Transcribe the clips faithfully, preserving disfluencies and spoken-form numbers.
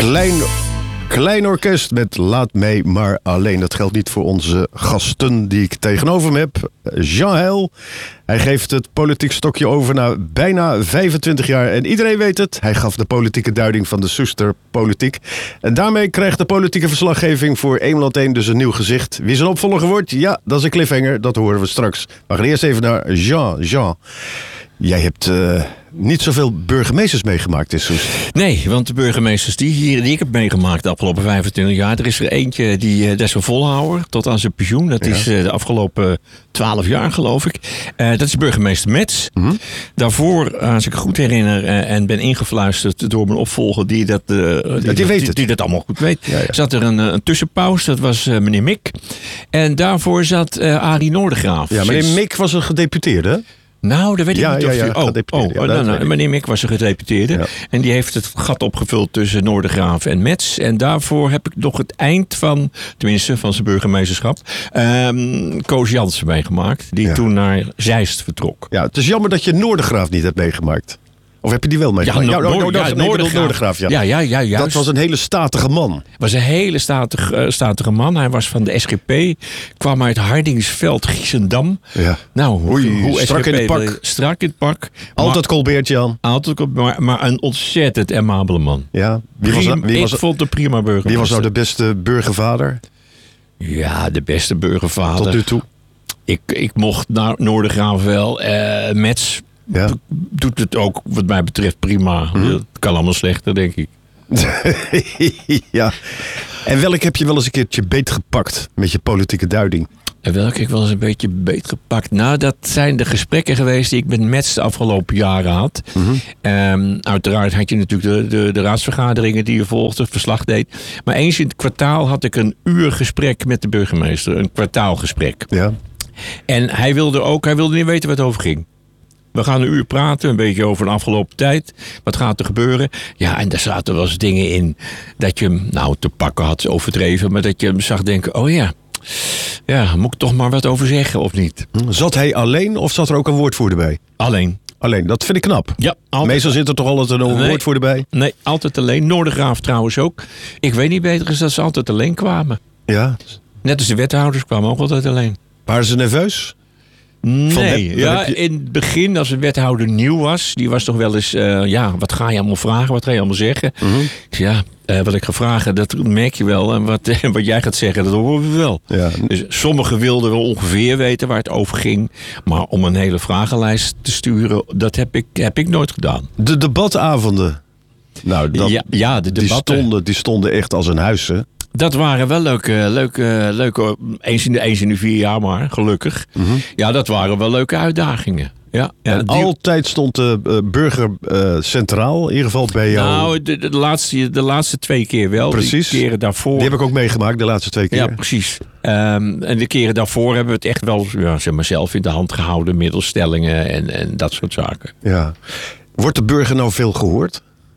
Klein, klein orkest met Laat mij maar alleen. Dat geldt niet voor onze gasten die ik tegenover me heb. Jean Heil. Hij geeft het politiek stokje over na bijna vijfentwintig jaar. En iedereen weet het. Hij gaf de politieke duiding van de Soester Politiek. En daarmee krijgt de politieke verslaggeving voor Eemland één dus een nieuw gezicht. Wie zijn opvolger wordt? Ja, dat is een cliffhanger. Dat horen we straks. We gaan eerst even naar Jean. Jean, jij hebt uh, niet zoveel burgemeesters meegemaakt in Soest. Nee, want de burgemeesters die, hier, die ik heb meegemaakt de afgelopen vijfentwintig jaar... er is er eentje, die, dat is een volhouder tot aan zijn pensioen. Dat ja. is uh, de afgelopen twaalf jaar, geloof ik. Uh, dat is burgemeester Metz. Mm-hmm. Daarvoor, als ik het goed herinner... Uh, en ben ingefluisterd door mijn opvolger... die dat, uh, die, ja, die, weet die, het. die dat allemaal goed weet... Ja, ja. zat er een, een tussenpauze. Dat was uh, meneer Mik. En daarvoor zat uh, Arie Noordegraaf. Ja, meneer Sinds... Mik was een gedeputeerde, hè? Nou, dat weet ik ja, niet ja, of ja, je... Oh, oh, ja, nou, nou, meneer Mik was een gedeputeerde. Ja. En die heeft het gat opgevuld tussen Noordegraaf en Metz. En daarvoor heb ik nog het eind van, tenminste van zijn burgemeesterschap... Um, Koos Jansen meegemaakt. Die ja. toen naar Zeist vertrok. Ja, het is jammer dat je Noordegraaf niet hebt meegemaakt. Of heb je die wel meegemaakt? Ja, no- no- ja, ja, nee, Noordegraaf. Noordegraaf, ja. Ja, ja, ja, juist. Dat was een hele statige man. Was een hele statig, uh, statige man. Hij was van de S G P. Kwam uit Hardingsveld, Giessendam. Ja. Nou, hoe, Oei, hoe strak S G P in het pak. Strak in het pak. Altijd Colbertje aan. Altijd, maar, maar een ontzettend amabele man. Ja. Wie Prima, was, wie ik was, vond de prima burgemeester. Wie was nou de beste burgervader? Ja, de beste burgervader. Tot nu toe. Ik, ik mocht naar Noordegraaf wel. Uh, Metz ja. doet het ook wat mij betreft prima. Mm. Het kan allemaal slechter, denk ik. Ja. En welk heb je wel eens een keertje beetgepakt met je politieke duiding? En welke ik wel eens een beetje beetgepakt? Nou, dat zijn de gesprekken geweest die ik met Metz de afgelopen jaren had. Mm-hmm. Um, uiteraard had je natuurlijk de, de, de raadsvergaderingen die je volgde, verslag deed. Maar eens in het kwartaal had ik een uur gesprek met de burgemeester. Een kwartaalgesprek. Ja. En hij wilde ook, hij wilde niet weten wat het over ging. We gaan een uur praten, een beetje over de afgelopen tijd. Wat gaat er gebeuren? Ja, en daar zaten wel eens dingen in dat je hem, nou, te pakken had overdreven, maar dat je hem zag denken, oh ja, ja, moet ik toch maar wat over zeggen of niet? Zat hij alleen of zat er ook een woordvoerder bij? Alleen. Alleen, dat vind ik knap. Ja, altijd. Meestal zit er toch altijd een nee, woordvoerder bij? Nee, altijd alleen. Noordegraaf trouwens ook. Ik weet niet beter is dat ze altijd alleen kwamen. Ja. Net als de wethouders kwamen ook altijd alleen. Waren ze nerveus? Nee, heb, ja, je... in het begin als een wethouder nieuw was, die was toch wel eens, uh, ja, wat ga je allemaal vragen, wat ga je allemaal zeggen? Mm-hmm. Ja, uh, wat ik ga vragen, dat merk je wel. En wat, wat jij gaat zeggen, dat horen we wel. Ja. Dus sommigen wilden wel ongeveer weten waar het over ging. Maar om een hele vragenlijst te sturen, dat heb ik, heb ik nooit gedaan. De debatavonden. Nou, dat, ja, ja, de debatten. Die stonden, die stonden echt als een huis, hè? Dat waren wel leuke, leuke, leuke eens, in de, eens in de vier jaar maar, gelukkig. Mm-hmm. Ja, dat waren wel leuke uitdagingen. Ja, ja, en die... altijd stond de uh, burger uh, centraal, in ieder geval bij jou. Nou, de, de, laatste, de laatste twee keer wel. Precies. De keren daarvoor... Die heb ik ook meegemaakt, de laatste twee keer. Ja, precies. Um, en de keren daarvoor hebben we het echt wel, ja, zeg maar, zelf in de hand gehouden. Middelstellingen en, en dat soort zaken. Ja. Wordt de burger nou veel gehoord?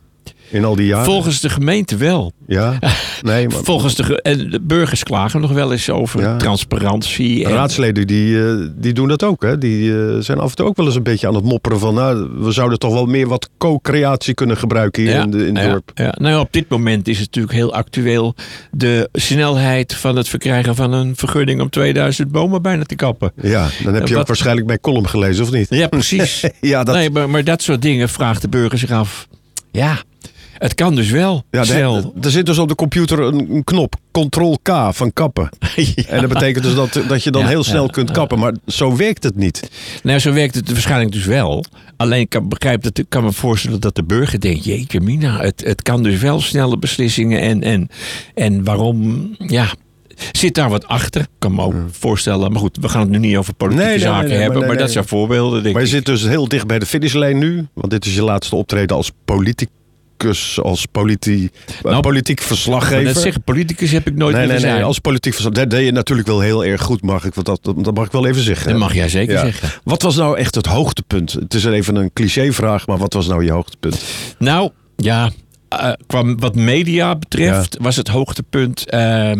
In al die jaren? Volgens de gemeente wel. Ja? Nee, maar... Volgens de, en de burgers klagen nog wel eens over ja. transparantie. En... Raadsleden die, uh, die doen dat ook. Hè? Die uh, zijn af en toe ook wel eens een beetje aan het mopperen van... Nou, we zouden toch wel meer wat co-creatie kunnen gebruiken hier ja, in, de, in het ja, dorp. Ja. Nou, op dit moment is het natuurlijk heel actueel... de snelheid van het verkrijgen van een vergunning... om tweeduizend bomen bijna te kappen. Ja, dan heb je wat... ook waarschijnlijk mijn column gelezen, of niet? Ja, precies. ja, dat... Nee, maar, maar dat soort dingen vraagt de burger zich af. Ja... Het kan dus wel. Ja, snel. Er zit dus op de computer een, een knop. control K van kappen. Ja. En dat betekent dus dat, dat je dan ja, heel snel ja, kunt kappen. Maar zo werkt het niet. Nou, zo werkt het waarschijnlijk dus wel. Alleen ik kan, begrijp dat, ik kan me voorstellen dat de burger denkt... Jeetje mina, het, het kan dus wel snelle beslissingen. En, en, en waarom... Ja, zit daar wat achter? Ik kan me ook hmm. voorstellen. Maar goed, we gaan het nu niet over politieke nee, zaken nee, nee, hebben. Nee, nee, maar dat nee. zijn voorbeelden, denk maar je ik. zit dus heel dicht bij de finishlijn nu. Want dit is je laatste optreden als politicus. Als politi- nou, politiek verslaggever. Dat zeggen, politicus heb ik nooit nee, willen nee, zijn. Nee, als politiek verslaggever. Dat deed je natuurlijk wel heel erg goed, mag ik. Want dat, dat mag ik wel even zeggen. Dat mag jij zeker ja. zeggen. Wat was nou echt het hoogtepunt? Het is even een clichévraag, maar wat was nou je hoogtepunt? Nou, ja... Uh, qua wat media betreft ja. was het hoogtepunt...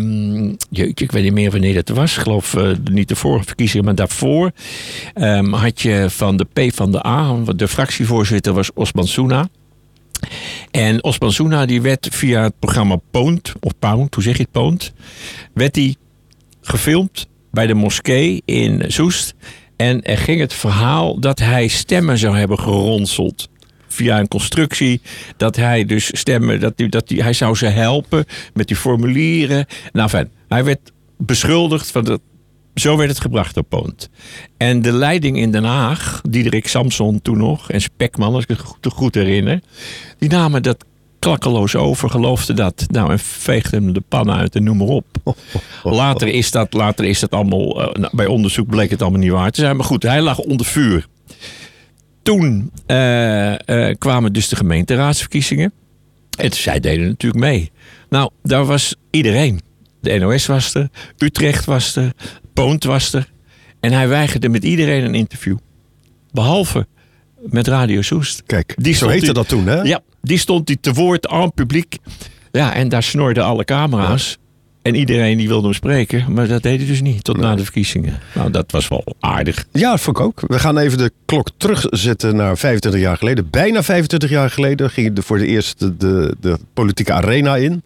Um, jeetje, ik weet niet meer wanneer dat was. Ik geloof uh, niet de vorige verkiezingen, maar daarvoor... Um, had je van de P van de A... de fractievoorzitter was Osman Souna. En Osman die werd via het programma Poont, of Pound, hoe zeg je het, Poont, werd hij gefilmd bij de moskee in Soest. En er ging het verhaal dat hij stemmen zou hebben geronseld. Via een constructie, dat hij dus stemmen, dat hij, dat hij, hij zou ze helpen met die formulieren. Nou, fijn, hij werd beschuldigd van dat. Zo werd het gebracht op Poont. En de leiding in Den Haag, Diederik Samson toen nog, en Spekman, als ik het goed, goed herinner, die namen dat klakkeloos over, geloofden dat. Nou, en veegden hem de pan uit en noem maar op. Later is dat, later is dat allemaal, uh, nou, bij onderzoek bleek het allemaal niet waar te zijn. Maar goed, hij lag onder vuur. Toen uh, uh, kwamen dus de gemeenteraadsverkiezingen. En zij deden natuurlijk mee. Nou, daar was iedereen. De N O S was er, Utrecht was er, Poont was er. En hij weigerde met iedereen een interview. Behalve met Radio Soest. Kijk, die zo heette die, dat toen, hè? Ja, die stond hij te woord aan het publiek. Ja, en daar snorden alle camera's. Ja. En iedereen die wilde hem spreken. Maar dat deed hij dus niet, tot nee. na de verkiezingen. Nou, dat was wel aardig. Ja, dat vond ik ook. We gaan even de klok terugzetten naar vijfentwintig jaar geleden. Bijna vijfentwintig jaar geleden ging je voor de eerste de, de politieke arena in.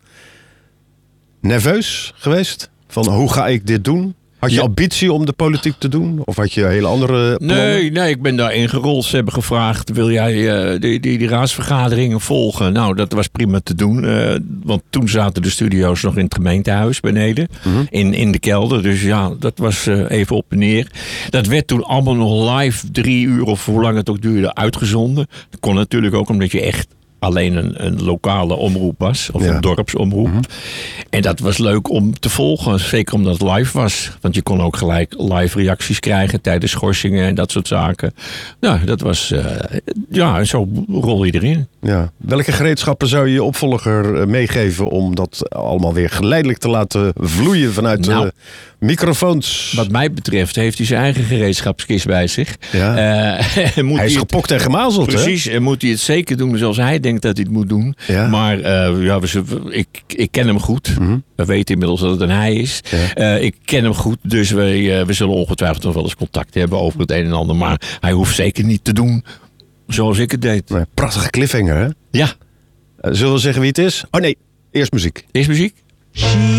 Nerveus geweest? Van hoe ga ik dit doen? Had je ja. ambitie om de politiek te doen? Of had je hele andere plannen? Nee, nee, ik ben daar ingerold. Ze hebben gevraagd, wil jij uh, die, die, die raadsvergaderingen volgen? Nou, dat was prima te doen. Uh, want toen zaten de studio's nog in het gemeentehuis beneden. Mm-hmm. In, in de kelder. Dus ja, dat was uh, even op en neer. Dat werd toen allemaal nog live, drie uur of hoe lang het ook duurde, uitgezonden. Dat kon natuurlijk ook omdat je echt alleen een, een lokale omroep was. Of ja. een dorpsomroep. Mm-hmm. En dat was leuk om te volgen. Zeker omdat het live was. Want je kon ook gelijk live reacties krijgen tijdens schorsingen en dat soort zaken. Nou, dat was... Uh, ja, en zo rol je erin. Ja. Welke gereedschappen zou je je opvolger meegeven om dat allemaal weer geleidelijk te laten vloeien vanuit nou, de microfoons? Wat mij betreft heeft hij zijn eigen gereedschapskist bij zich. Ja. Uh, moet hij is hij gepokt het, en gemazeld, precies, hè? En moet hij het zeker doen zoals hij denkt dat hij het moet doen. Ja. Maar uh, ja, we, ik, ik ken hem goed. Mm-hmm. We weten inmiddels dat het een hij is. Ja. Uh, ik ken hem goed, dus we, uh, we zullen ongetwijfeld nog wel eens contact hebben over het een en ander. Maar hij hoeft zeker niet te doen zoals ik het deed. Nee, prachtige cliffhanger, hè? Ja. Uh, zullen we zeggen wie het is? Oh nee, eerst muziek. Eerst muziek?